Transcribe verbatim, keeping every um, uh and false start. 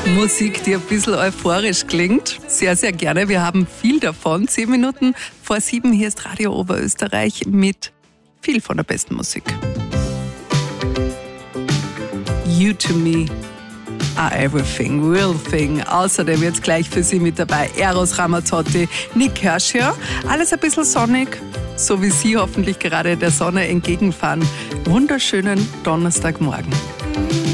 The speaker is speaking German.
Musik, die ein bisschen euphorisch klingt. Sehr, sehr gerne. Wir haben viel davon. Zehn Minuten vor sieben. Hier ist Radio Oberösterreich mit viel von der besten Musik. You to me are everything, real thing. Außerdem jetzt gleich für Sie mit dabei Eros Ramazzotti, Nick Kershaw. Alles ein bisschen sonnig, so wie Sie hoffentlich gerade der Sonne entgegenfahren. Wunderschönen Donnerstagmorgen.